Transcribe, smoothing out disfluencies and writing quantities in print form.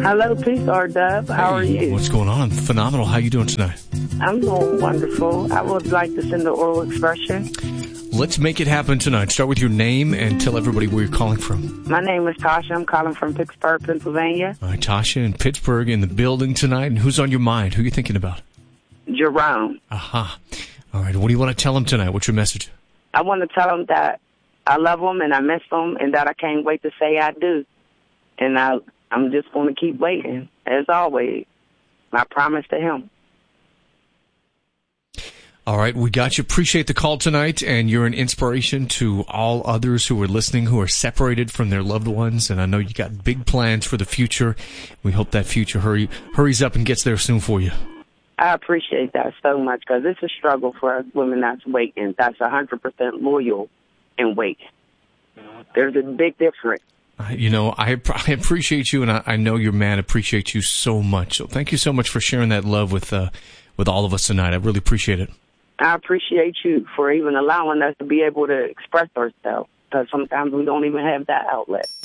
Hello, peace, R-Dub. How are you? What's going on? I'm phenomenal. How you doing tonight? I'm doing wonderful. I would like to send an oral expression. Let's make it happen tonight. Start with your name and tell everybody where you're calling from. My name is Tasha. I'm calling from Pittsburgh, Pennsylvania. All right, Tasha in Pittsburgh in the building tonight. And who's on your mind? Who are you thinking about? Jerome. Aha. All right, what do you want to tell him tonight? What's your message? I want to tell him that I love him and I miss him and that I can't wait to say I do. And I'm just going to keep waiting, as always. I promise to him. All right, we got you. Appreciate the call tonight, and you're an inspiration to all others who are listening, who are separated from their loved ones, and I know you got big plans for the future. We hope that future hurries up and gets there soon for you. I appreciate that so much, because it's a struggle for us women that's waiting, that's 100% loyal and waiting. There's a big difference. I appreciate you, and I know your man appreciates you so much. So thank you so much for sharing that love with all of us tonight. I really appreciate it. I appreciate you for even allowing us to be able to express ourselves, because sometimes we don't even have that outlet.